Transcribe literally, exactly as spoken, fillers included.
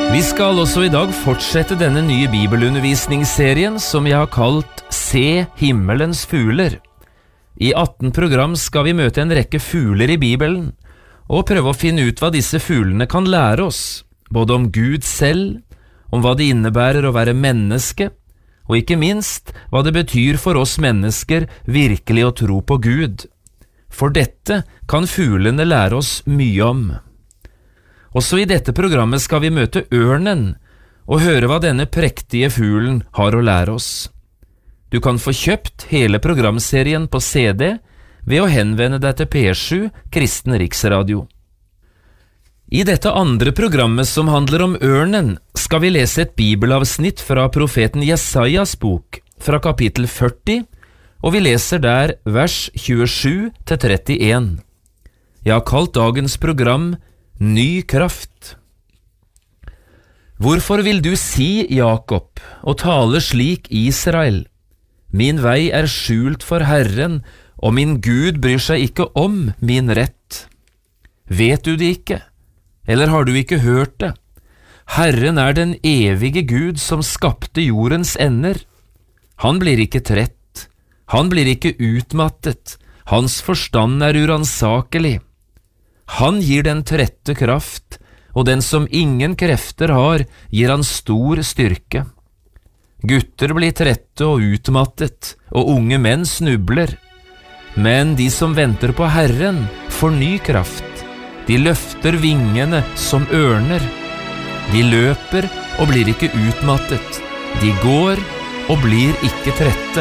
Vi skal også i dag fortsette denne nye bibelundervisningsserien som jeg har kalt Se himmelens fugler. I atten program skal vi møte en rekke fugler i Bibelen, og prøve å finne ut hva disse fuglene kan lære oss, både om Gud selv, om hva det innebærer å være menneske, og ikke minst hva det betyr for oss mennesker virkelig å tro på Gud. For dette kan fuglene lære oss mye om. Også i dette programmet skal vi møte ørnen og høre hva denne prektige fuglen har å lære oss. Du kan få kjøpt hele programserien på C D ved å henvende deg til P sju Kristen Riksradio. I dette andre programmet som handler om ørnen, skal vi lese et bibelavsnitt fra profeten Jesajas bok, fra kapittel førti, og vi leser der vers tjuesju til trettien. Jeg har kalt dagens program Ny kraft. Hvorfor vil du si, Jakob, og tale slik, Israel? Min vei er skjult for Herren, og min Gud bryr seg ikke om min rett. Vet du det ikke? Eller har du ikke hørt det? Herren er den evige Gud som skapte jordens ender. Han blir ikke trett, han blir ikke utmattet, hans forstand er uransakelig. Han gir den trette kraft, og den som ingen krefter har, gir han stor styrke. Gutter blir trette og utmattet, og unge menn snubler. Men de som venter på Herren får ny kraft. De løfter vingene som ørner. De løper og blir ikke utmattet. De går og blir ikke trette.